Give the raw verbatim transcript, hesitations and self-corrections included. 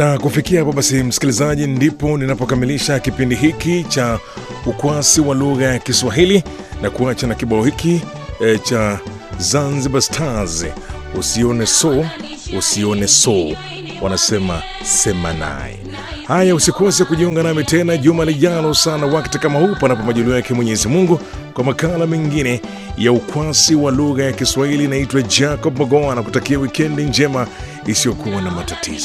Na kufikia hapo basi, msikilizaji, ndipo ninapokamilisha kipindi hiki cha ukwasi wa lugha ya Kiswahili na kuacha na kibao hiki e, cha Zanzibar Stars, usione so, usione so, wanasema sema naye. Haya, usikose kujiunga nami tena juma lijalo sana wakati kama huu, panapo majaliwa yake Mwenyezi Mungu, kwa makala mengine ya ukwasi wa lugha ya Kiswahili. Naitwa Jacob Mogoa na kutakia wikendi njema isiyokuwa na matatizo.